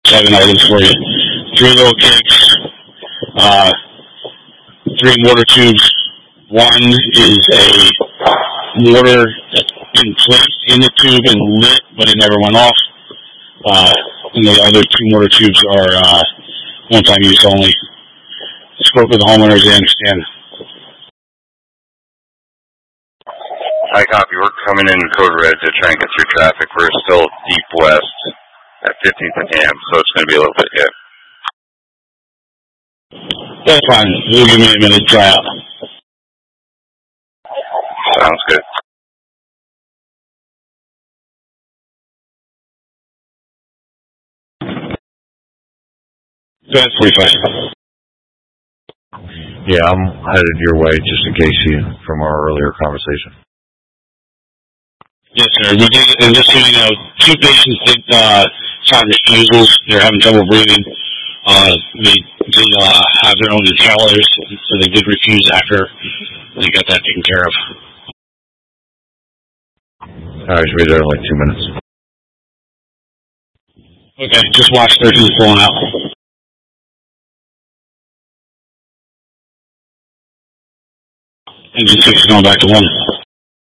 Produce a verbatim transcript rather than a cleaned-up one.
seven items for you. Three little kicks, uh, three mortar tubes. One is a mortar that's been placed in the tube and lit, but it never went off. Uh, and the other two mortar tubes are uh, one-time use only. Spoke with the homeowners, they understand. Hi, copy. We're coming in code red to try and get through traffic. We're still deep west at fifteenth and Ham, so it's going to be a little bit hit. That's fine. It'll give me a minute to dry out. Sounds good. That's forty-five. Yeah, I'm headed your way, just in case you, from our earlier conversation. Yes, sir. We did, and just so you know, two patients did uh, sign refusals. They're having trouble breathing. Uh, they did uh, have their own inhalers, so they did refuse after they got that taken care of. All right, should be there in like two minutes. Okay, just watch thirteen pulling out. Engine six is going back to one.